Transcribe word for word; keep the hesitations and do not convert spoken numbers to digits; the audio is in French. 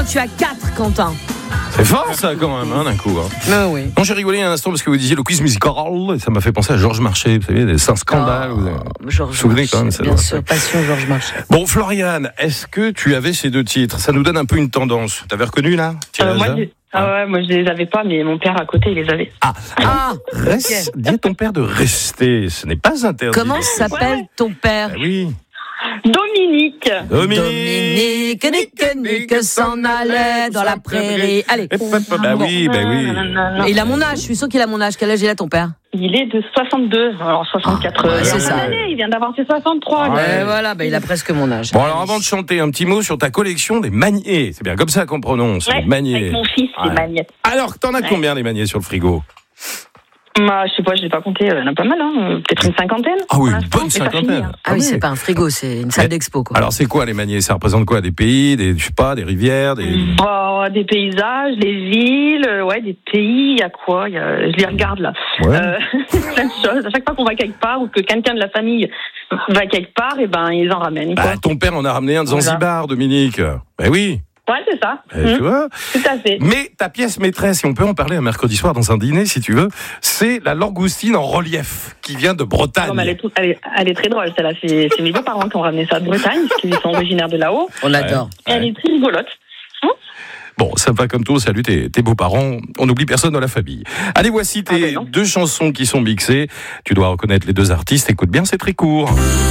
Tu as quatre, Quentin. C'est fort ça quand même, hein, d'un coup. Hein. Ah oui. Bon, j'ai rigolé un instant parce que vous disiez le quiz musical, et ça m'a fait penser à Georges Marchais, vous savez, c'est un scandale. Oh, vous vous Georges souvenez Marchais, quand même ça bien doit- sûr, passion Georges Marchais. Bon, Floriane, est-ce que tu avais ces deux titres? Ça nous donne un peu une tendance. T'avais reconnu là Euh, moi, je... ah ouais, moi, je les avais pas, mais mon père à côté, il les avait. Ah, Ah, reste, dis à ton père de rester, ce n'est pas interdit. comment s'appelle Ouais. ton père? Ah oui. Dominique. Dominique. Dominique, Nique, Nique s'en allait dans la prairie. Allez. Hop, hop, hop, Bah oui, bah oui. Il a mon âge, je suis sûr qu'il a mon âge. Quel âge il a ton père? Il est de soixante-deux, alors soixante-quatre. Ah, il y a c'est un ça. année, il vient d'avoir ses soixante-trois. Ah, lui. ouais. Euh, voilà, bah, il a presque mon âge. Bon, alors avant de chanter, un petit mot sur ta collection des maniers. C'est bien comme ça qu'on prononce, Ouais, les maniers. avec mon fils, les Ouais. magnettes. Alors, t'en as Ouais. combien les maniers sur le frigo? Bah, je sais pas, je l'ai pas compté, il y en a pas mal, hein. Peut-être une cinquantaine. Ah oui, pour une l'instant, bonne c'est pas fini, cinquantaine. hein. Ah oui, c'est pas un frigo, c'est une salle Mais- d'expo, quoi. Alors, c'est quoi les maniers? Ça représente quoi? Des pays, des, je sais pas, des rivières, des... Bah, des paysages, des villes, euh, ouais, des pays, il y a quoi il y a... Je les regarde là. Ouais. Euh, plein de choses. À chaque fois qu'on va quelque part ou que quelqu'un de la famille va quelque part, et ben ils en ramènent. Quoi. Bah, ton père en a ramené un de Voilà. Zanzibar, Dominique. Ben oui. Ouais, c'est ça. Eh, Mmh, Tu vois. tout à fait. Mais ta pièce maîtresse, et on peut en parler un mercredi soir dans un dîner si tu veux, c'est la langoustine en relief qui vient de Bretagne. Non, mais elle, est tout- elle, est, elle est très drôle, celle-là. C'est, c'est mes beaux-parents qui ont ramené ça de Bretagne, parce qu'ils sont originaires de là-haut. On adore. Et elle est très rigolote. Bon, sympa comme tout, salut tes, tes beaux-parents, on n'oublie personne dans la famille. Allez, voici tes Ah ben non. deux chansons qui sont mixées. Tu dois reconnaître les deux artistes, écoute bien, c'est très court.